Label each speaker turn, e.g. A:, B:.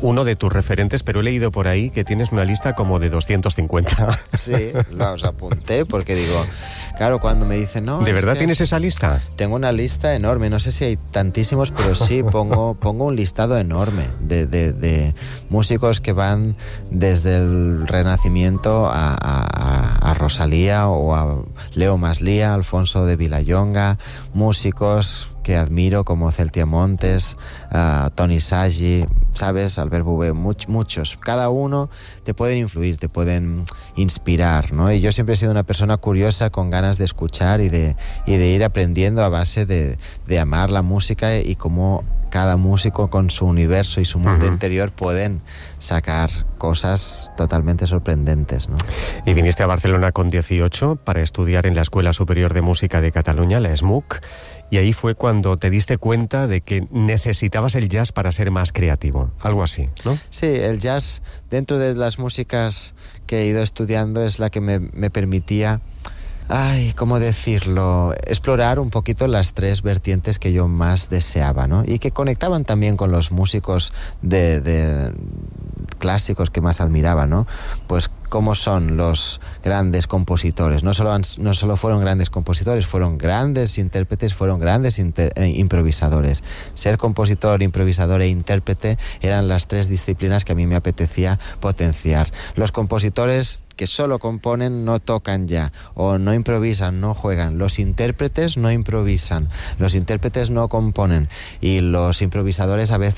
A: uno de tus referentes, pero he leído por ahí que tienes una lista como de 250.
B: Sí, los apunté porque digo, claro, cuando me dicen, no...
A: ¿De verdad tienes esa lista?
B: Tengo una lista enorme, no sé si hay tantísimos, pero sí, pongo un listado enorme de músicos que van desde el Renacimiento a Rosalía o a Leo Maslía, Alfonso de Vilallonga, músicos que admiro como Celtia Montes, Toni Sagi, ¿sabes? Albert Bouvet, muchos. Cada uno te pueden influir, te pueden inspirar, ¿no? Y yo siempre he sido una persona curiosa, con ganas de escuchar y de ir aprendiendo a base de amar la música y cómo cada músico con su universo y su mundo interior pueden sacar cosas totalmente sorprendentes, ¿no?
A: Y viniste a Barcelona con 18 para estudiar en la Escuela Superior de Música de Cataluña, la ESMUC, y ahí fue cuando te diste cuenta de que necesitabas el jazz para ser más creativo, algo así, ¿no?
B: Sí, el jazz, dentro de las músicas que he ido estudiando, es la que me permitía... ¿cómo decirlo? Explorar un poquito las tres vertientes que yo más deseaba, ¿no? Y que conectaban también con los músicos de clásicos que más admiraba, ¿no? Pues cómo son los grandes compositores. No solo fueron grandes compositores, fueron grandes intérpretes, fueron grandes improvisadores. Ser compositor, improvisador e intérprete eran las tres disciplinas que a mí me apetecía potenciar. Los compositores que solo componen no tocan ya, o no improvisan, no juegan. Los intérpretes no improvisan, los intérpretes no componen, y los improvisadores a veces